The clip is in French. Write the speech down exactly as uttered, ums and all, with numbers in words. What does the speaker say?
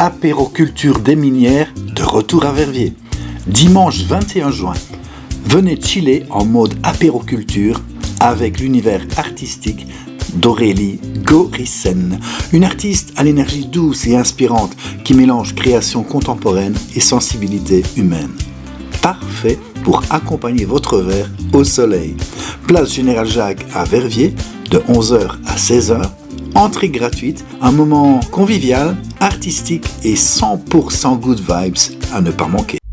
Apéroculture des Minières de retour à Verviers. Dimanche vingt et un juin, venez chiller en mode apéroculture avec l'univers artistique d'Aurélie Gorissen, une artiste à l'énergie douce et inspirante qui mélange création contemporaine et sensibilité humaine. Parfait pour accompagner votre verre au soleil. Place Général Jacques à Verviers de onze heures à seize heures. Entrée gratuite, un moment convivial, artistique et cent pour cent good vibes à ne pas manquer.